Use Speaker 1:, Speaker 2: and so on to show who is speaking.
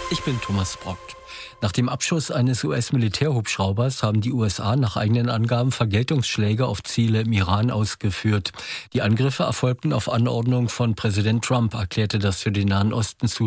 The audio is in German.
Speaker 1: Ich bin Thomas Brockt. Nach dem Abschuss eines US-Militärhubschraubers haben die USA nach eigenen Angaben Vergeltungsschläge auf Ziele im Iran ausgeführt. Die Angriffe erfolgten auf Anordnung von Präsident Trump, erklärte das für den Nahen Osten